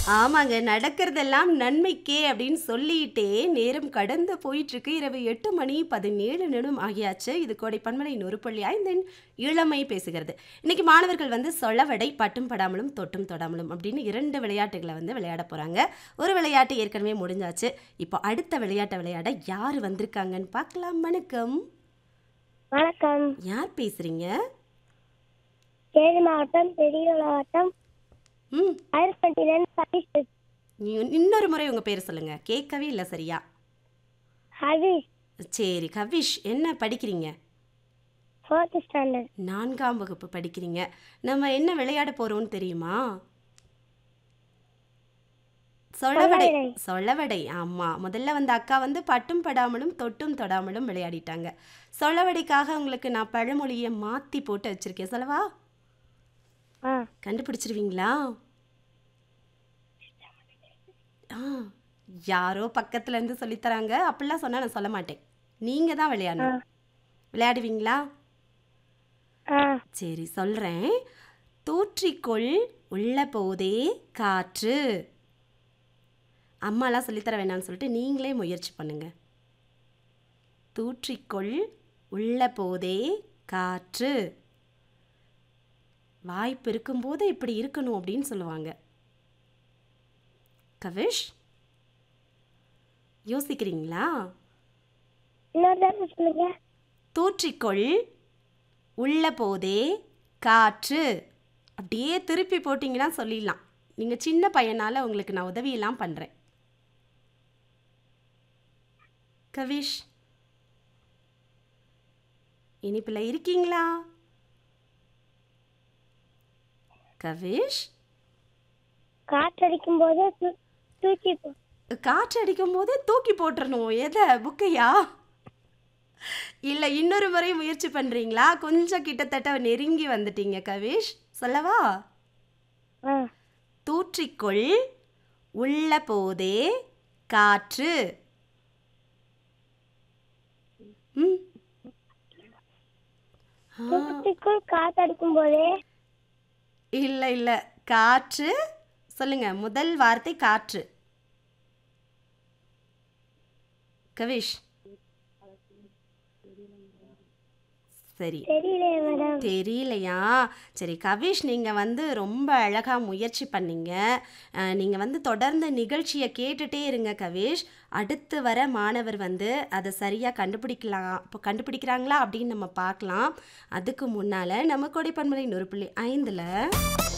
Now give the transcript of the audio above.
ஆமாங்க. நடக்கிறதெல்லாம் நன்மைக்கே அப்படின்னு சொல்லிட்டே நேரம் கடந்து போயிட்டுருக்கு. இரவு 8 மணி 17 நிமிடம் ஆகியாச்சு. இது கோடை பன்மலை 100.5 இளமை பேசுகிறது. இன்னைக்கு மாணவர்கள் வந்து சொலவடை, பட்டும் படாமலும், தொட்டும் தொடாமலும் அப்படின்னு 2 விளையாட்டுகள வந்து விளையாட போறாங்க. ஒரு விளையாட்டு ஏற்கனவே முடிஞ்சாச்சு. இப்போ அடுத்த விளையாட்ட விளையாட யார் வந்திருக்காங்கன்னு பார்க்கலாம். வணக்கம். வணக்கம். யார் பேசுறீங்க? தேனி மாவட்டம் பெரியகுளம் வட்டம் ம். அயர்பட்டியிலிருந்து சதீஷ். இன்னொரு முறை உங்க பேர் சொல்லுங்க. கேட்கவே இல்ல சரியா. ஹவிஷ். சரி கவிஷ், என்ன படிக்கிறீங்க? 4th standard. 4ஆம் வகுப்பு படிக்கிறீங்க. நம்ம என்ன விளையாட போறோம்னு தெரியுமா? சொலவடை. சொலவடை. சொலவடை. ஆமா. முதல்ல வந்து அக்கா வந்து பட்டும் படாமலும் தொட்டும் தொடாமலும் விளையாடிட்டாங்க. சொலவடைக்காக உங்களுக்கு நான் பழமொழியை மாத்தி போட்டு வச்சிருக்கேன். சொல்லவா? கண்டுபிடிச்சிருவீங்களா? யாரோ பக்கத்துல இருந்து சொல்லித்தராங்க. அப்படிலாம் சொன்னா நான் சொல்ல மாட்டேன். நீங்க தான் விளையாடணும். விளையாடுவீங்களா? சரி சொல்றேன். தூற்றிக்கொள் உள்ள போதே காற்று. அம்மாலாம் சொல்லித்தர வேணாம்னு சொல்லிட்டு நீங்களே முயற்சி பண்ணுங்க. தூற்றிக்கொள் உள்ள போதே காற்று. வாய்ப்பு இருக்கும்போது இப்படி இருக்கணும் அப்படின்னு சொல்லுவாங்க. கவிஷ், யோசிக்கிறீங்களா? சொல்லுங்க. தூற்றிக்கொள் உள்ள போதே காற்று. அப்படியே திருப்பி போட்டிங்கன்னா சொல்லிடலாம். நீங்கள் சின்ன பையனால் உங்களுக்கு நான் உதவியெல்லாம் பண்ணுறேன். கவிஷ், இனிப்பில் இருக்கீங்களா? கவிஷ், காற்றடிக்கும் போது தூக்கி காற்று அடிக்கும் போதே தூக்கி போட்டுறணும். எதை? புக்கையா? இல்லை, இன்னொரு முறை முயற்சி பண்ணுறீங்களா? கொஞ்சம் கிட்டத்தட்ட நெருங்கி வந்துட்டீங்க கவிஷ். சொல்லவா? தூற்றிக்கொள் உள்ள போதே காற்று. தூக்கத்துக்குள் காற்றடிக்கும் போதே. இல்லை இல்லை, காற்று. சொல்லுங்க, முதல் வார்த்தை காற்று. கவிஷ், சரி தெரியலையா? சரி கவிஷ், நீங்கள் வந்து ரொம்ப அழகாக முயற்சி பண்ணீங்க. நீங்கள் வந்து தொடர்ந்து நிகழ்ச்சியை கேட்டுகிட்டே இருங்க கவிஷ். அடுத்து வர மாணவர் வந்து அதை சரியாக கண்டுபிடிக்கிறாங்களா அப்படின்னு நம்ம பார்க்கலாம். அதுக்கு முன்னால் நம்ம கோடை பன்மலை 100.5